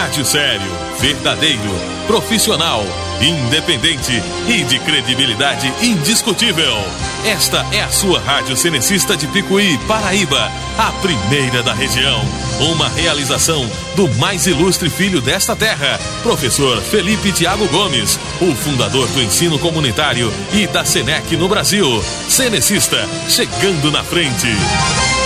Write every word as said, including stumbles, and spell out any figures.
rádio sério, verdadeiro, profissional, independente e de credibilidade indiscutível. Esta é a sua Rádio Cenecista de Picuí, Paraíba, a primeira da região. Uma realização do mais ilustre filho desta terra, professor Felipe Thiago Gomes, o fundador do ensino comunitário e da Senec no Brasil. Cenecista, chegando na frente.